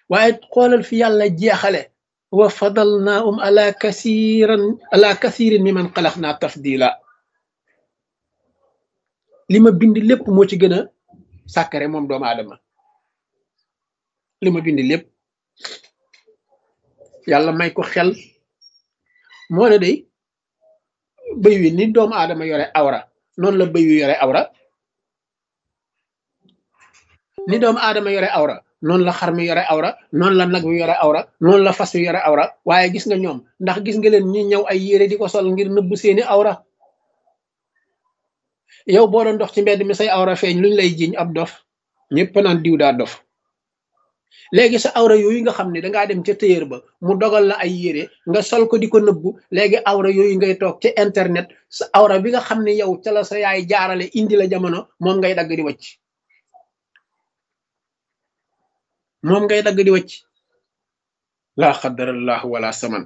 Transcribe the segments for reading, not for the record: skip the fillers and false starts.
waaye xoolal fi yàlla jeexale wa fadalnaahum ala kasirin mimman xalaqnaa tafdila li ma bind lépp moo ci gën a sàkkare moom doomu aadama li ma bind lépp yàlla may ko xel moo ne day bëy wi ni doomu aadama yore awra noonu la bëy wi yore awra ni doomu aadama yore awra noonu la xar mi yore awra noonu la nag wi yore awra noonu la fas wi yore awra waaye gis nga ñoom ndax gis nga leen ñi ñëw ay yére di ko sol ngir nëbb seeni awra yow boo doon dox ci mbedd mi say awra feeñ luñ lay jiñ ab dof ñëpp naan diw daa dof léegi sa awra yooyu nga xam ne dangaa dem ca téyër ba mu dogal la ay yére nga sol ko di ko nëbbu léegi awra yooyu ngay toog ci internet sa awra bi nga xam ne yow ca la sa yaay jaarale indi la jamono moom ngay dagg di wacc moom ngay dagg di wacc laa xadarallahu wala saman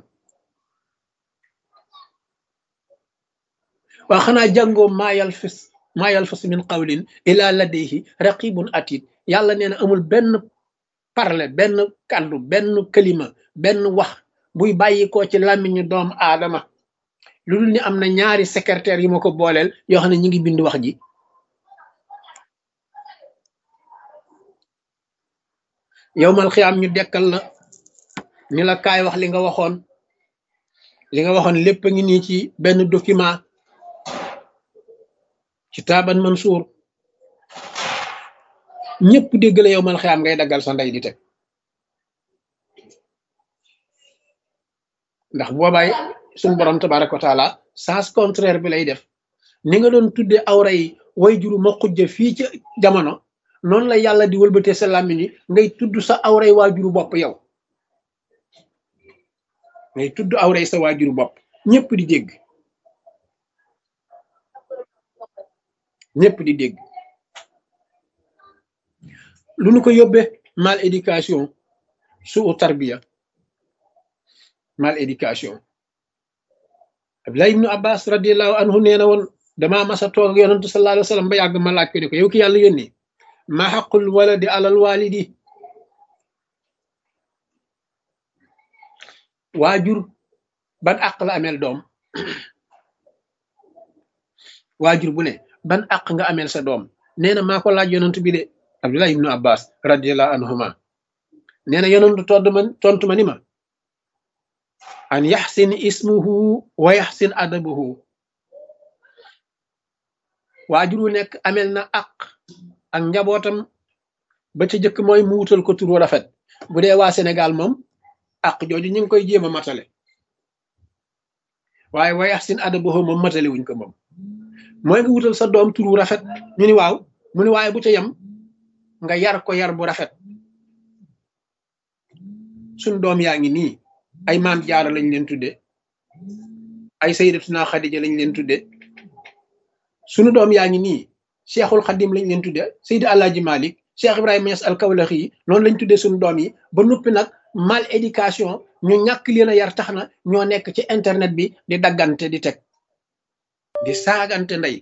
waa xanaa jàngoo maa yalfis min qawlin ila ladayhi raqibun atid yàlla nee na amul benn parle benn kàddu benn kalima benn wax buy bàyyi ko ci làmmiñu doomu aadama lu dul ni am na ñaari secrétaire yu ma ko booleel yoo xam ne ñi ngi bind wax ji yow mal xiyaam ñu dekkal la ni la kaay wax li nga waxoon lépp a ngi nii ci benn document kitaaban mansuur ñëpp dégg la yow mal xiyaam ngay daggal sa ndey di teg ndax boobaay suñu borom tabaraka wa taala sens contraire bi lay def ni nga doon tudde awra yi way juru ma xujja fii ci jamono noonu la yàlla di wëlbatee sa làmmiñ yi ngay tudd sa awray waajuru bopp yow ngay tudd awray sa waajuru bopp ñëpp di dégg ñëpp di dégg lu nu ko yóbbee mal éducation suu tarbiya mal éducation Abdullah ibnu Abbas radiallahu anhu nee na woon damaa masa toog ak yonantu sallallahu alayhi wa sallam ba yàgg ma laaj ko ne ko yow ki yàlla yónni ma xaqul waladi alal walidi waajur ban àq la ameel doom waajur bu ne ban àq nga ameel sa doom nee na maa ko laaj yonantu bi de Abdullah ibnu Abbas radiallahu anhuma nee na yonantu tontu ma ni ma an yaxsin ismuhu wa yaxsin adabuhu waajur wu nekk ameel na àq ak njabootam ba ca jëkk mooy mu wutal ko turu rafet bu dee waa Sénégal moom àq jooju ñu ngi koy jéem a matale waaye wa yaxsin adabuhu moom matale wuñ ko moom mooy nga wutal sa doom turu rafet ñu ni waaw mu ni waaye bu ca yem nga yar ko yar bu rafet suñ doom yaa ngi nii ay maam jaara lañ leen tudde ay sayyidatuna Xadija lañ leen tudde sunu doom yaa ngi nii cheikhul xadim lañ leen tudde Seydi Alaaji Malik Cheikh Ibrahima Niass al Kawlaxi yi noonu lañ tuddee suñu doom yi ba noppi nag mal éducation ñu ñàkk leen a yar tax na ñoo nekk ci internet bi di daggante di teg di saagante ndey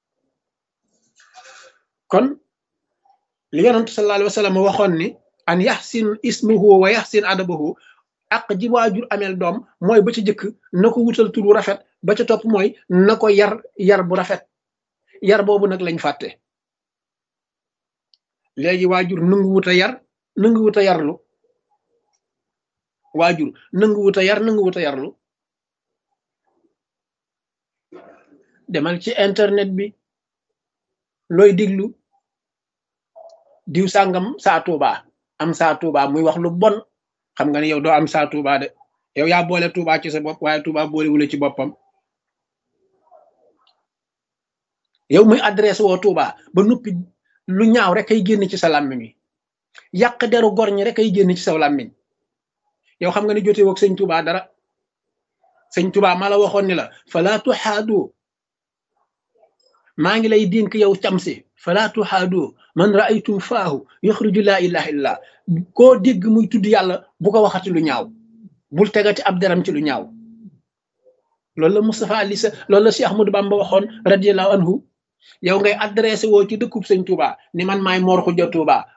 kon li yonent sallallahu alayhi wa sallam waxoon ni an yaxsin ismuhu wa yaxsin adabahu ak ji waajur ameel doom mooy ba ca jëkk na ko wutal turu rafet ba ca topp mooy na ko yar bu rafet yar boobu nag lañ fàtte léegi waajur nangu wut a yar nangu wut a yarlu waajur nangu wut a yar nangu wut a yarlu demal ci internet bi looy diglu diw sàngam saa Tuuba am saa Tuuba muy wax lu bon xam nga ne yow doo am saa Tuuba de yow yaa boole Tuuba ci sa bopp waaye Tuuba boole wula ci boppam yow muy adresse woo Tuuba ba noppi lu ñaaw rek ay génn ci sa làmmiñ wi yàq deru gor ñi rek ay génn ci sa làmmiñ yow xam nga ne jotee woog sëñ Tuuba dara sëñ Tuuba ma la waxoon ni la fala tuhaadu maa ngi lay dénk yow camsi fala tuhaadu man raaytum faahu yaxruju laa ilaha illa koo dégg muy tudd yàlla bu ko waxati lu ñaaw bul tegati ab deram ci lu ñaaw loolu la Moustapha Ali sa loolu la Cheikh Ahmadou Bamba waxoon radiallahu anhu yow ngay adressé woo ci dëkkub sëñ Tuuba ni man maay Mor Xuja Tuuba